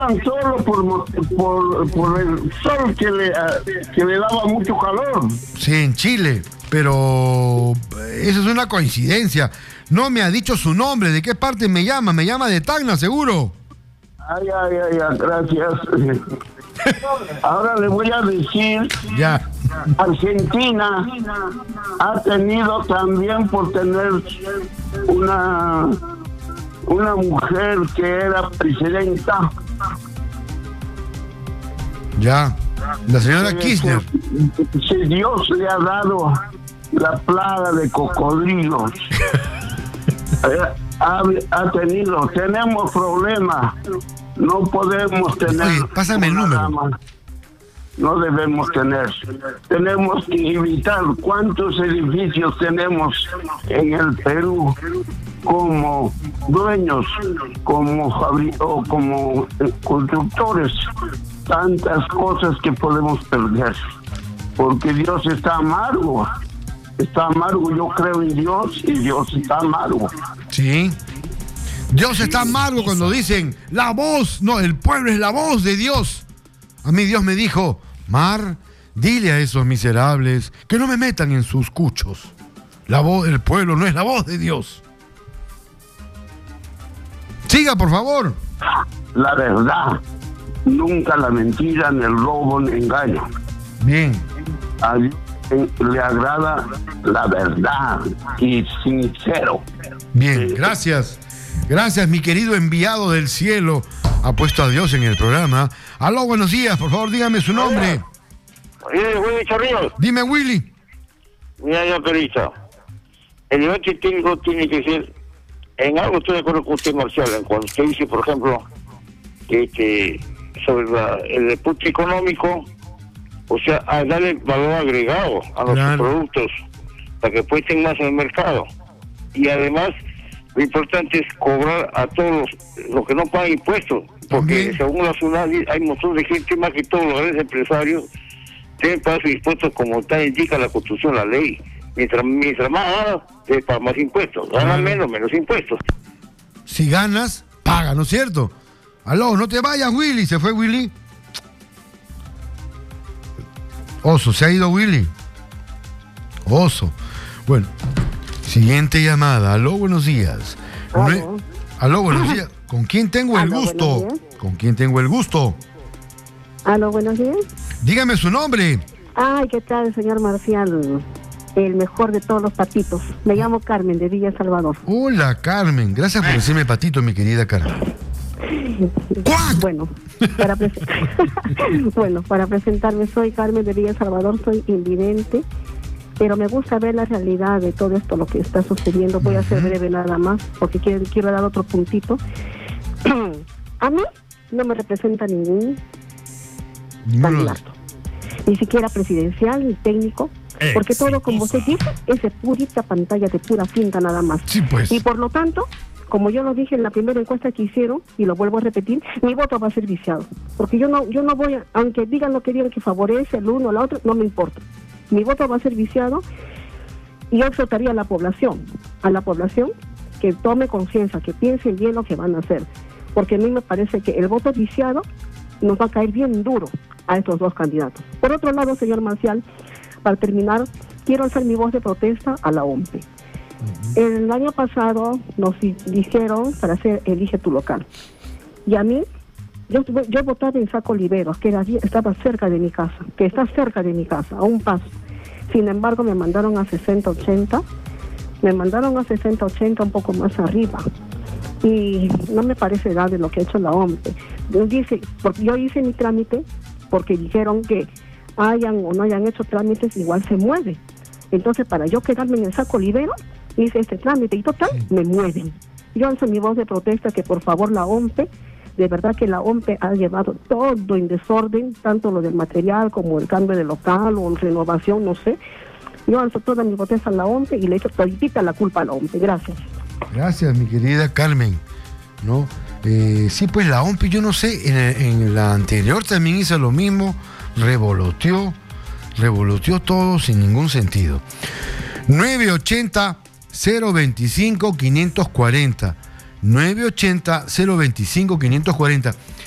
tan solo por el sol que le daba mucho calor. Sí, en Chile, pero eso es una coincidencia. No me ha dicho su nombre, ¿de qué parte me llama? Me llama de Tacna, seguro. Ay, gracias. Ahora le voy a decir, ya. Argentina ha tenido también por tener una mujer que era presidenta. Ya, la señora Kirchner. Si Dios le ha dado la plaga de cocodrilos, tenemos problemas, no podemos tener. Oye, pásame el número. No debemos tener. Tenemos que evitar. ¿Cuántos edificios tenemos en el Perú como dueños, como constructores? Tantas cosas que podemos perder. Porque Dios está amargo. Está amargo. Yo creo en Dios y Dios está amargo. Sí. Dios está amargo cuando dicen la voz. No, el pueblo es la voz de Dios. A mí Dios me dijo, Mar, dile a esos miserables que no me metan en sus cuchos. La voz del pueblo no es la voz de Dios. Siga, por favor. La verdad, nunca la mentira, ni el robo, ni el engaño. Bien. A Dios le agrada la verdad y sincero. Bien, gracias. Gracias, mi querido enviado del cielo. Ha puesto a Dios en el programa. Aló, buenos días, por favor, dígame su nombre. Willy Chorrillos. Dime, Willy. Mira, yo te he dicho. El debate técnico tiene que ser. En algo estoy de acuerdo con usted, Marcial, en cuando usted dice, por ejemplo, que sobre el deporte económico, o sea, a darle valor agregado a nuestros productos para que puedan más en el mercado. Y además, lo importante es cobrar a todos los que no pagan impuestos, porque según la SUNAT hay un montón de gente, más que todos los grandes empresarios, deben pagar sus impuestos como tal indica la Constitución, la ley. Mientras más ganas, debe pagar más impuestos. Ganan menos impuestos. Si ganas, paga, ¿no es cierto? Aló, no te vayas, Willy. ¿Se fue Willy? Oso, ¿se ha ido Willy? Oso. Bueno, siguiente llamada. Aló, buenos días. Aló, buenos días. ¿Con quién tengo el gusto? ¿Con quién tengo el gusto? Aló, buenos días. Dígame su nombre. Ay, ¿qué tal, señor Marcial? El mejor de todos los patitos. Me llamo Carmen, de Villa Salvador. Hola, Carmen. Gracias por decirme patito, mi querida Carmen. Bueno, para presentarme, soy Carmen de Villa Salvador, soy invidente, pero me gusta ver la realidad de todo esto, lo que está sucediendo. Voy a ser breve nada más, porque quiero dar otro puntito. A mí no me representa ningún candidato, ni siquiera presidencial, ni técnico, porque todo, como usted dice, es de purita pantalla, de pura finta nada más. Sí, pues. Y por lo tanto, como yo lo dije en la primera encuesta que hicieron, y lo vuelvo a repetir, mi voto va a ser viciado. Porque yo no voy a, aunque digan lo que digan, que favorece al uno o al otro, no me importa. Mi voto va a ser viciado, y yo exhortaría a la población que tome conciencia, que piensen bien lo que van a hacer. Porque a mí me parece que el voto viciado nos va a caer bien duro a estos dos candidatos. Por otro lado, señor Marcial, para terminar, quiero alzar mi voz de protesta a la OMPE. El año pasado nos dijeron para hacer Elige tu local. Y a mí, yo votaba en Saco Oliveros, que estaba cerca de mi casa, que está cerca de mi casa, a un paso. Sin embargo, me mandaron a 60-80, un poco más arriba. Y no me parece nada de lo que ha hecho la OMPE. Porque yo hice mi trámite, porque dijeron que hayan o no hayan hecho trámites, igual se mueve. Entonces, para yo quedarme en el Saco Olivero, hice este trámite y total, me mueven. Yo alzo mi voz de protesta que por favor la OMPE, de verdad que la OMPE ha llevado todo en desorden, tanto lo del material como el cambio de local o renovación, no sé. Yo alzo toda mi protesta a la OMPE y le echo toditita la culpa a la OMPE. Gracias. Gracias, mi querida Carmen. ¿No? Sí, pues la OMPE, yo no sé, en la anterior también hizo lo mismo, revoloteó todo sin ningún sentido. 980-025-540. 980-025-540.